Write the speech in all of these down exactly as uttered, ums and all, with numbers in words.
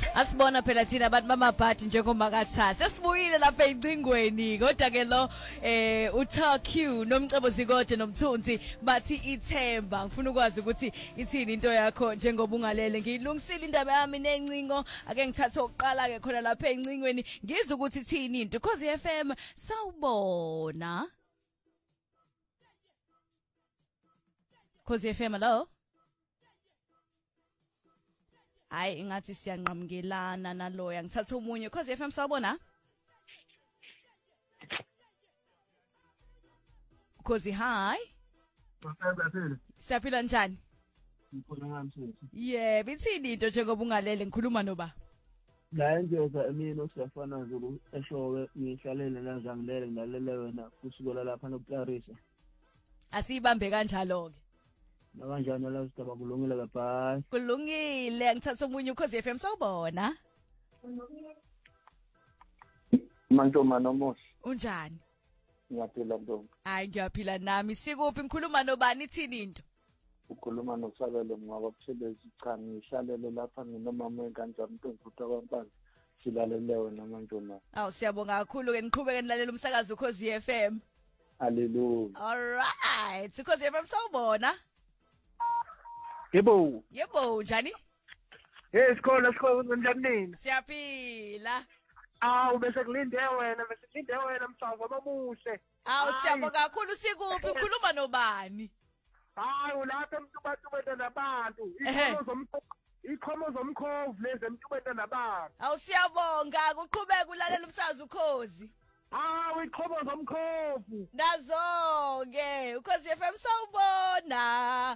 Asibona phela thina abantu bamabhadi njengomakatha. Sesibuyile lapha encingweni kodwa ke lo eh uTaq nomcebo zikode nomthunzi bathi ithemba. Ngifuna ukwazi ukuthi ithini into yakho njengoba ungalele. Ngilungisile indaba yami nencingo ake ngithathe oqala ke khona lapha encingweni ngizwe ukuthi ithini into cause F M sawubona. Cause F M hello. Hayi ingathi siyanqamukelana naloya ngithatha umunye cause F M sawubona cause hi siyaphila njani Ngikona ngamsethi yeah bithini into njengoba ungalele ngikhuluma noba la njengoba emini osiyafana zulu eshowe ngihlalele la ngangilele ngilalele wena kusukela lapha nokuClarissa asiyibambe kanjalo ke nakanjani la sidaba kulungile kapha kulungile ngithatha umunye cause F M sawubona Mantoma nomuhle unjani ngiyaphila ntombi hayi ngiyaphila nami sikuphi ngikhuluma nobani ithini into ukhuluma nokusalele ngaba kusebenza cha ngihlalele lapha nginomama enkanjani ntombi kwabantu silalele wena mantoma awu siyabonga kakhulu ke niqhubeke nilalela umsakazo cause F M haleluya all right cause F M sawubona Yebo yebo njani Hey sikole sikole njani siyaphila Awu bese kulinde wena bese kulinde wena msakazo omuhle awu siyabonga kakhulu sikuphi ukhuluma nobani hayi ulapha emntubantubenta nabantu ikhomo zomkhovu ikhomo zomkhovu lezi emntubenta nabantu awu siyabonga kuqhubeka ulalela umsakazo ukhozi hayi ikhomo zomkhovu nazo ke ukhozi F M sawubona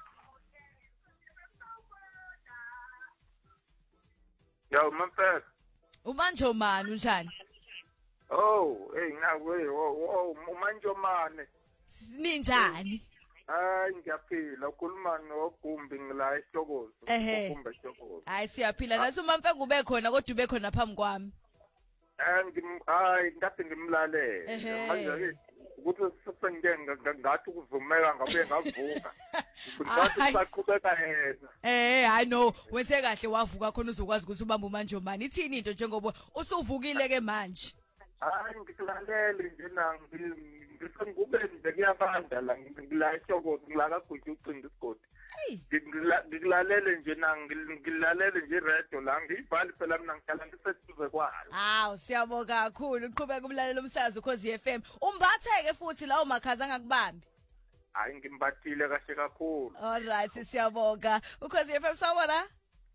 Yo mfethu umanjomani unjani Oh hey ngakwe oh umanjomane ninjani Hayi ngiyaphila ukhuluma noGumbi ngila eShlokozo uGumbi eShlokozo hayi siyaphila nathi umamfengu ube khona kodwa ube khona phambi kwami Eh ngim hayi ngathi ngimlalele manje ukuthi sesengike ngathi ukuvumeka ngabe ngavuka ngathi saqhubeka yena eh I know wenze kahle wavuka khona uzokwazi ukuthi ubambe umanjomani ithini into njengoba usuvukile ke manje hayi ngikulalele nje nangi ngisengube nje kuyabanda la ngila eShlokozo ngila kaGuju ucinga isigodi ngikulalele nje nangi ngilalele nje radio la ngiyibhali phela mina ngihlala ngiseduze kwayo hawu siyabonga kakhulu uqhubeka umlalelo umsakazo cause F M umbatheke futhi lawo makhaza angakubambi hayi ngimbathile kahle kakhulu all right siyabonga ukhozi F M sawubona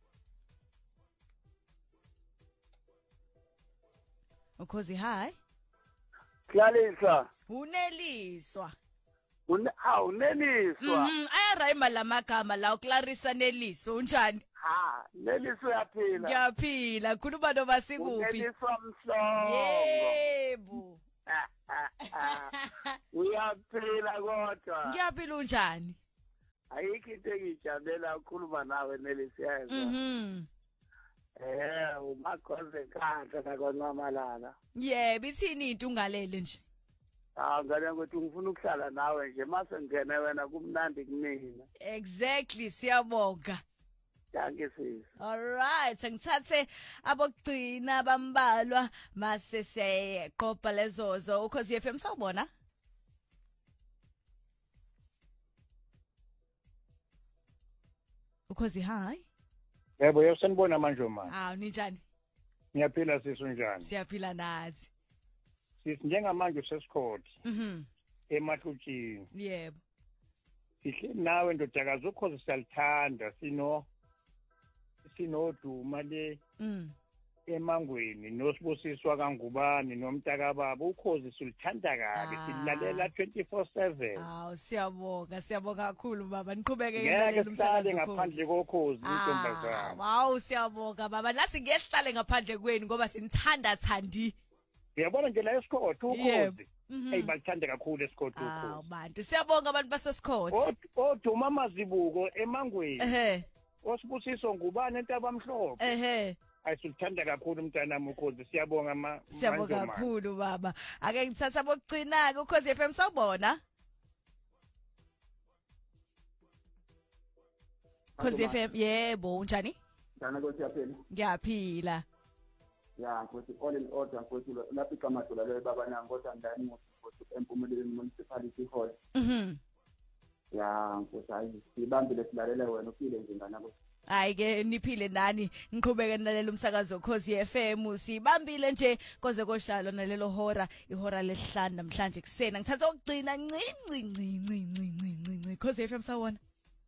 ukhozi hi Clarissa uneliswa une awu neliswa mhm ayarayima lamagama la uClarissa Neliso unjani ha Neliso yaphila ngiyaphila khuluma noba sikuphi Neliswa mhlongo yebo uyaphila kodwa ngiyaphila unjani ayikho into engijabulela ukukhuluma nawe Nelisiya mhm eh umakhoze kanhle nakwanqamalala yebo ithini into ungalele nje Ah ngale ukuthi ngifuna ukuhlala nawe nje mase ngene wena kumnandi kumina exactly siyabonga Danke sisi all right ngithathe abokugcina bambalwa mase siqopha lezozo ukhozi F M sawubona ukhozi hi Yebo yasanibona manje manje ah ninjani Ngiyaphila sisu njani siyaphila nathi Sisi njengamanje usesikhodi mhm emahlutshini yebo sihle nawe ndodakazi ukhozi siyalithanda sino sinoduma le mm emangweni nosibusiswa kangubani nomntaka baba ukhozi silithanda kabi silalela twenty-four seven awu siyabonga siyabonga kakhulu baba niqhubeke ngeke sihlale ngaphandle kokhozi intombazana awu siyabonga baba nathi ngehlale ngaphandle kwenu ngoba sinithanda thandi uyabona nje la esikhodi ukhozi hey balithanda kakhulu esikhodi ukhozi awu bantu siyabonga abantu basesikhodi oduma amazibuko emangweni ehe osibusiso ngubani entabamhlophe ehe ayisithanda kakhulu umntanami ukhozi siyabonga ma siyabonga kakhulu baba ake ngithatha bokugcina ke ukhozi F M sawubona ukhozi F M yebo unjani Dana Nkosi yaphela. Ngiyaphila. Ya Nkosi all in order Nkosi lapha iqhamathola le baba nangu kodwa ngani Nkosi empumelelweni municipality hall. Mhm. Ya Nkosi hayi sibambile silalele wena uphile nje ngana Nkosi. Hayi ke niphile nani ngiqhubeke nalela umsakazo Khosi F M sibambile nje koze koshalo nalelo hora ihora lesihlanu namhlanje kusena ngithatha ukugcina ncinci ncinci ncinci ncinci Khosi F M sawona.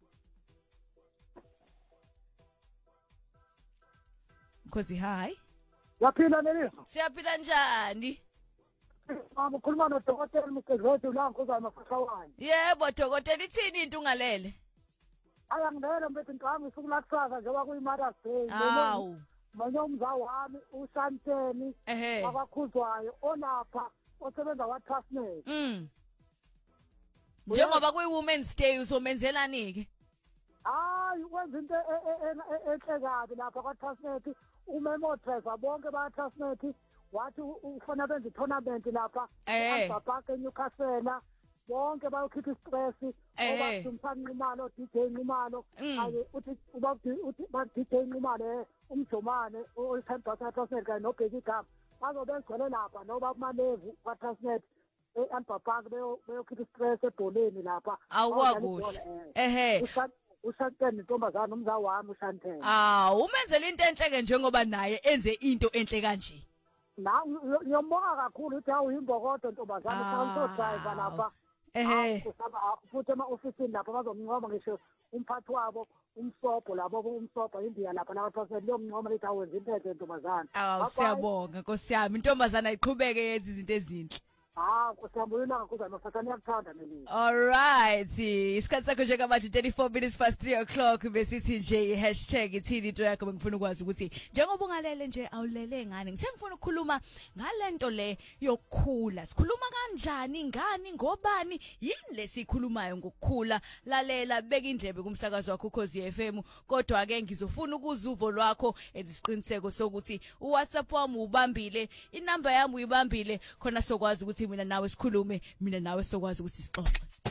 Khosi hi. Yaphila Neliso. Siyaphila njani? Mama ukhuluma noDokotela Mqedlodi la ngizama mafashawani. Yebo dokotela ithini into ungalele? Ayangilele mbethi ngami ukulakusasa njengoba kuyiMother's Day. Awu. Manje umzawo wami uShanteni Ehe. abakhuzwayo olapha osebenza kwaTrustnet. Mm. Njengoba kuyi Women's Day uzomenzelani ke? Hayi wenza into enhle kabi lapha kwaTrustnet umemo driver bonke ba Trustnet wathi ufuna benza tournament lapha eBabhaka eNewcastle bonke bayokhipha istress oba umfanqimalo D J Nqumalo aye uthi uba uthi ba D J Nqumalo umjomane othanda kwaTrustnet kanye noBheki Gama bazobengcwele lapha noba kumanevu kwaTrustnet eBabhaka beyo beyokhipha istress ebholeni lapha awukakuhle ehe uShanteni intombazana umzawo wami uShanteni. Ah, umenzela into enhle ke njengoba naye enze into enhle kanje. Na ngiyambonga kakhulu ukuthi awuyimbokodo ntombazana uShanto driver lapha. Ehe. Futhi ema office lapha bazomncoma ngisho umphathi wabo umsobho labo umsobho India lapha la baphose lo mncoma lithi awenza into enhle ntombazana. Awu siyabonga Nkosi yami intombazana iqhubeke yenza izinto ezinhle. Ah, kusambulula ngakuzama mfathana yakuthanda nini. All right. Isikhathi sakho nje kamathi thirty-four minutes past three o'clock besithi nje hashtag ithini into yakho bengifuna ukwazi ukuthi njengoba ungalele nje awulele ngani ngithe ngifuna ukukhuluma ngalento le yokukhula. Sikhuluma kanjani ngani ngobani yini lesikhulumayo ngokukhula lalela beka indlebe kumsakazo wakho Khosi F M kodwa ke ngizofuna ukuzuvo lwakho ezisiqiniseko sokuthi uWhatsApp wami ubambile inamba yami uyibambile khona sokwazi ukuthi mina nawe sikhulume mina nawe sokwazi ukuthi sixoxe.